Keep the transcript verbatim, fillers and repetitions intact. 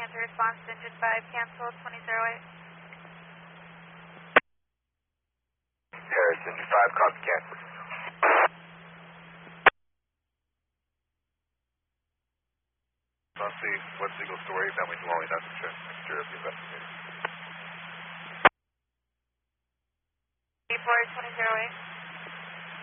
to response to engine five, cancel twenty oh eight. Harris, engine five, copy, cancel. Let's see what single story family dwelling, that's a mixture of the investigation. eight four twenty oh eight.